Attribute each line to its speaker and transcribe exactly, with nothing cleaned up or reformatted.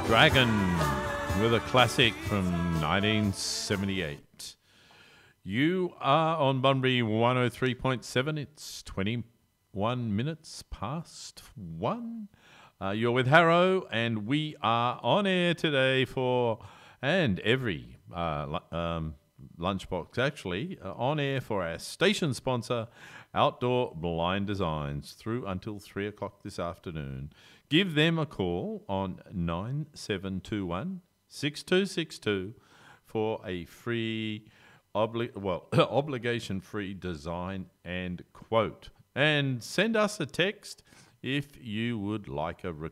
Speaker 1: Dragon with a classic from nineteen seventy-eight. You are on Bunbury one oh three point seven. It's twenty-one minutes past one. Uh, you're with Harrow, and we are on air today for, and every uh, um, lunchbox actually, uh, on air for our station sponsor, Outdoor Blind Designs, through until three o'clock this afternoon. Give them a call on nine seven two one, six two six two for a free, obli- well, obligation-free design and quote. And send us a text if you would like a